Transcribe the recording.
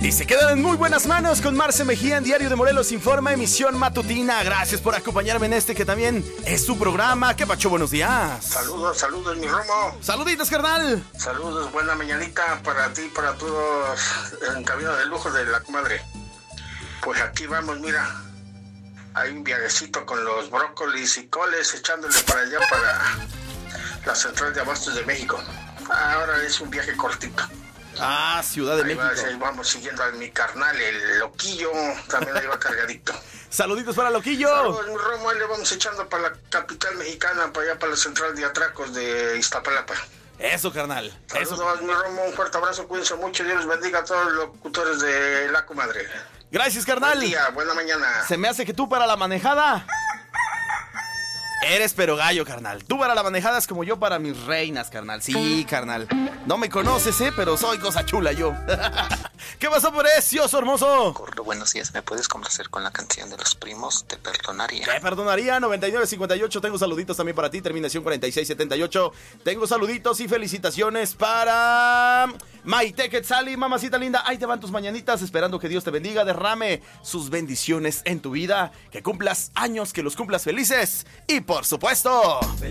Y se quedan en muy buenas manos con Marce Mejía en Diario de Morelos Informa, emisión matutina. Gracias por acompañarme en este que también es su programa. ¿Qué pacho? Buenos días. Saludos, mi Romo. Saluditos, carnal. Saludos, buena mañanita para ti, para todos en cabina de lujo de la comadre. Pues aquí vamos, mira. Hay un viajecito con los brócolis y coles echándole para allá, para la central de abastos de México. Ahora es un viaje cortito. Ah, Ciudad de México. Ahí vamos siguiendo a mi carnal, el Loquillo, también ahí va cargadito. Saluditos para Loquillo. Saludos, mi Romo, ahí le vamos echando para la capital mexicana, para allá, para la central de atracos de Iztapalapa. Eso, carnal. Saludos, mi Romo, un fuerte abrazo, cuídense mucho, Dios los bendiga a todos los locutores de la comadre. Gracias, carnal. Buen día, buena mañana. Se me hace que tú para la manejada eres pero gallo, carnal. Tú para la manejada es como yo para mis reinas, carnal. Sí, carnal. No me conoces, pero soy cosa chula yo. ¿Qué pasó, precioso, hermoso? Gordo, buenos días. ¿Me puedes complacer con la canción de Los Primos? Te perdonaría. Te perdonaría, 9958. Tengo saluditos también para ti, terminación 4678. Tengo saluditos y felicitaciones para Maite Quetzali, mamacita linda. Ahí te van tus mañanitas, esperando que Dios te bendiga, derrame sus bendiciones en tu vida, que cumplas años, que los cumplas felices y por supuesto...